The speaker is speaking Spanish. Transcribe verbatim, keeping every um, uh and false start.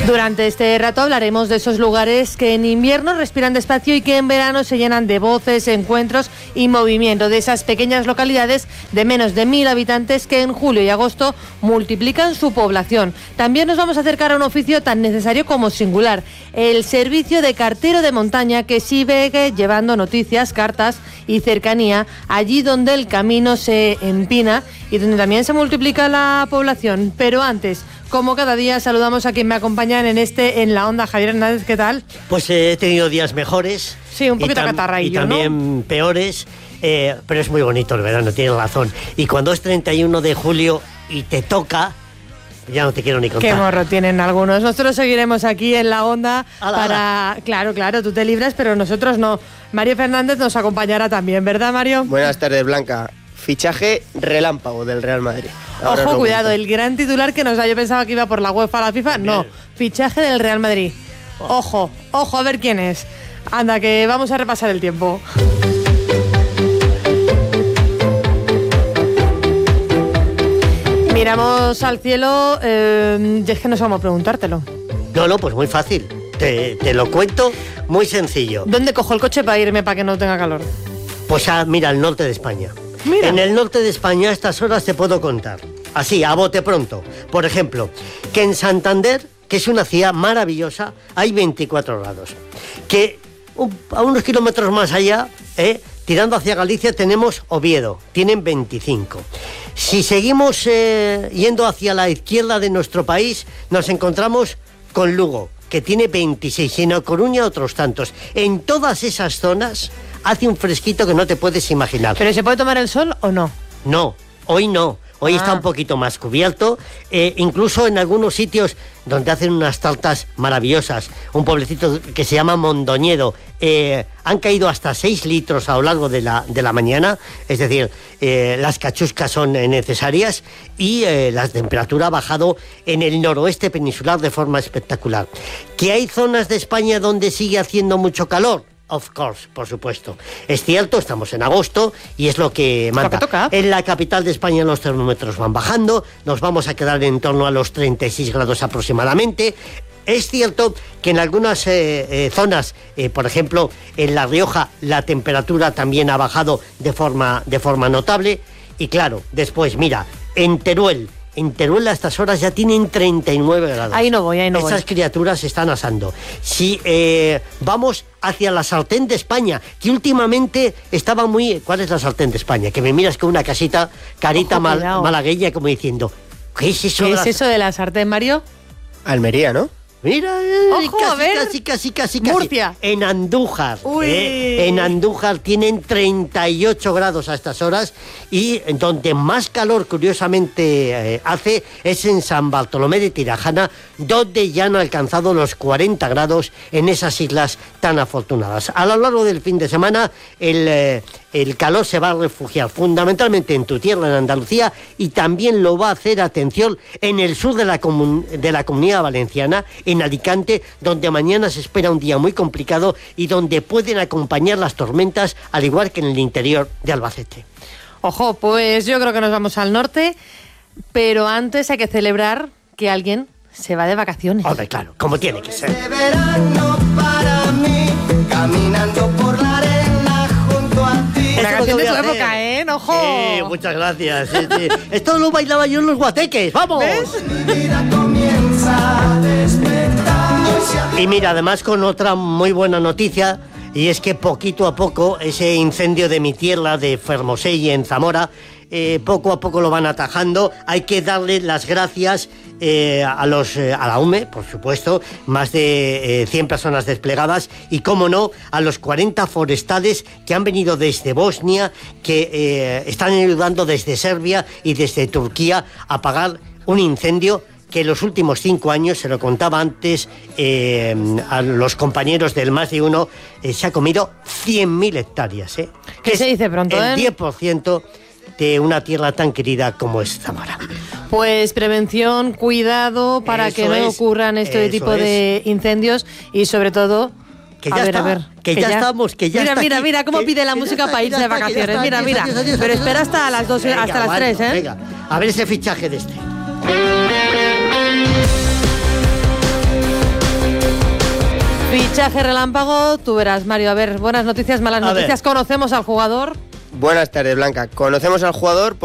Durante este rato hablaremos de esos lugares que en invierno respiran despacio y que en verano se llenan de voces, encuentros y movimiento, de esas pequeñas localidades de menos de mil habitantes que en julio y agosto multiplican su población. También nos vamos a acercar a un oficio tan necesario como singular, el servicio de cartero de montaña, que sigue llevando noticias, cartas y cercanía allí donde el camino se empina y donde también se multiplica la población. Pero antes, como cada día, saludamos a quien me acompañan en este En la Onda. Javier Hernández, ¿qué tal? Pues eh, he tenido días mejores. Sí, un poquito catarraillo, y también, ¿no?, peores, eh, pero es muy bonito el verano, tienes razón. Y cuando es treinta y uno de julio y te toca, ya no te quiero ni contar. Qué morro tienen algunos. Nosotros seguiremos aquí en la Onda ala, para... Ala. Claro, claro, tú te libras, pero nosotros no. Mario Fernández nos acompañará también, ¿verdad, Mario? Buenas tardes, Blanca. Fichaje relámpago del Real Madrid. Ahora Ojo, cuidado, el gran titular que nos da, yo pensaba que iba por la UEFA a la FIFA, no, fichaje del Real Madrid. Ojo, ojo, a ver quién es. Anda, que vamos a repasar el tiempo. Miramos al cielo, eh, y es que no sabemos preguntártelo. No, no, pues muy fácil. Te, te lo cuento muy sencillo. ¿Dónde cojo el coche para irme para que no tenga calor? Pues a, mira, al norte de España. Mira. En el norte de España a estas horas te puedo contar, así, a bote pronto. Por ejemplo, que en Santander, que es una ciudad maravillosa, hay veinticuatro grados. Que uh, a unos kilómetros más allá, eh, tirando hacia Galicia, tenemos Oviedo, tienen veinticinco. Si seguimos eh, yendo hacia la izquierda de nuestro país, nos encontramos con Lugo, que tiene veintiséis, y en A Coruña otros tantos. En todas esas zonas hace un fresquito que no te puedes imaginar. ¿Pero se puede tomar el sol o no? No, hoy no. Hoy ah. está un poquito más cubierto, eh, incluso en algunos sitios donde hacen unas tartas maravillosas. Un pueblecito que se llama Mondoñedo. Eh, han caído hasta seis litros a lo largo de la, de la mañana, es decir, eh, las cachuscas son eh, necesarias y eh, la temperatura ha bajado en el noroeste peninsular de forma espectacular. ¿Que hay zonas de España donde sigue haciendo mucho calor? Of course, por supuesto. Es cierto, estamos en agosto y es lo que manda. Lo que toca. En la capital de España los termómetros van bajando, nos vamos a quedar en torno a los treinta y seis grados aproximadamente. Es cierto que en algunas eh, eh, zonas, eh, por ejemplo, en La Rioja, la temperatura también ha bajado de forma, de forma notable. Y claro, después, mira, en Teruel, En Teruel a estas horas ya tienen treinta y nueve grados. Ahí no voy, ahí no voy. Esas criaturas se están asando. Si eh, vamos hacia la sartén de España, que últimamente estaba muy... ¿Cuál es la sartén de España? Que me miras con una casita, carita Ojo, mal, cuidado. malagueña, como diciendo... ¿Qué es eso? ¿Qué de es la... eso de la sartén, Mario? Almería, ¿no? Mira, eh, Ojo, casi, a ver. casi, casi, casi, casi. Murcia. En Andújar. Uy. eh, en Andújar tienen treinta y ocho grados a estas horas y donde más calor, curiosamente, eh, hace es en San Bartolomé de Tirajana, donde ya han alcanzado los cuarenta grados en esas islas tan afortunadas. A lo largo del fin de semana, el... Eh, el calor se va a refugiar fundamentalmente en tu tierra, en Andalucía, y también lo va a hacer, atención, en el sur de la, comun- de la Comunidad Valenciana, en Alicante, donde mañana se espera un día muy complicado y donde pueden acompañar las tormentas, al igual que en el interior de Albacete. Ojo, pues yo creo que nos vamos al norte, pero antes hay que celebrar que alguien se va de vacaciones. Hombre, claro, como tiene que ser. Este verano para mí, caminando por la arena junto a ti. Una Esto es lo canción que de voy tu a hacer. época, ¿eh? ¡Ojo! Sí, muchas gracias. Sí, sí. Esto lo bailaba yo en los guateques. ¡Vamos! ¿Ves? Mi vida comienza a despertar. Y mira, además con otra muy buena noticia, y es que poquito a poco ese incendio de mi tierra, de Fermoselle, en Zamora, eh, poco a poco lo van atajando. Hay que darle las gracias eh, a los eh, a la U M E, por supuesto, más de eh, cien personas desplegadas, y cómo no, a los cuarenta forestales que han venido desde Bosnia, que eh, están ayudando desde Serbia y desde Turquía a apagar un incendio que en los últimos cinco años, se lo contaba antes eh, a los compañeros del Más de Uno, eh, se ha comido cien mil hectáreas. ¿eh? ¿Qué Que se es dice pronto, el eh? diez por ciento de una tierra tan querida como es Zamora. Pues prevención, cuidado para Eso que no es, ocurran este eso tipo es. de incendios y sobre todo... Que a ya ver, está, a ver, que ya estamos, que ya mira, está Mira, aquí, mira, cómo que- pide la que ya música está, para que irse ya de está, que ya vacaciones. está, Mira, adiós, mira. adiós, adiós, Pero adiós, espera adiós. hasta las dos, Venga, hasta las vale, tres, ¿eh? Venga, a ver ese fichaje de este. Fichaje relámpago, tú verás, Mario. A ver, buenas noticias, malas A noticias. ver. ¿Conocemos al jugador? Buenas tardes, Blanca. Conocemos al jugador